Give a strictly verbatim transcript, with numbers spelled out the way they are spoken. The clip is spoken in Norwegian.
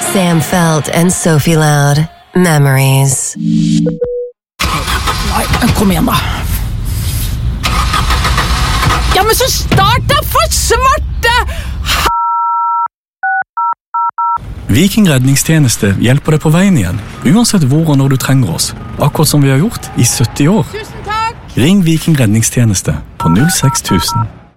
Sam Felt and Sophie Loud. Memories. Nei, kom igjen da. Ja, men så start da for svarte! Viking redningstjeneste hjelper deg på veien igjen, uansett hvor og når du trenger oss. Akkurat som vi har gjort i sytti år. Tusen takk! Ring Viking redningstjeneste på null seks tusen.